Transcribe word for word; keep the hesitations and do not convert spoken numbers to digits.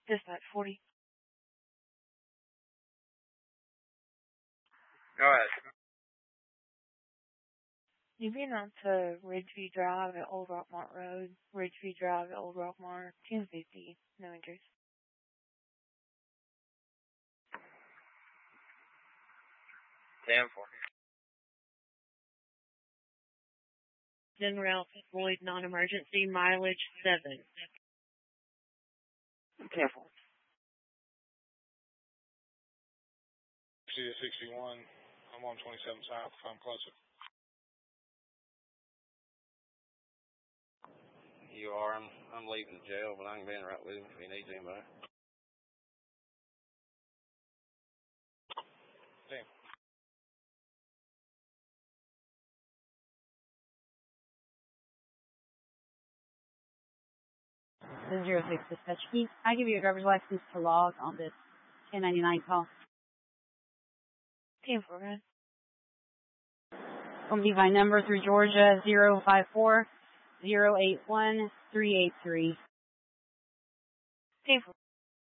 Dispatch forty. Go ahead. You've been on to Ridgeview Drive at Old Rockmart Road, Ridgeview Drive at Old Rockmart, ten fifty, no interest. ten forty. Then Ralph Floyd, non-emergency, mileage seven. Careful. sixty to sixty-one. I'm on twenty-seven South if I'm closer. You are. I'm, I'm leaving the jail, but I can be in right with him if he needs anybody. Damn. This is zero six dispatch. Can I give you a driver's license to log on this ten ninety-nine call? ten four, man. Company by number through Georgia zero five four zero eight one three eight three. ten four.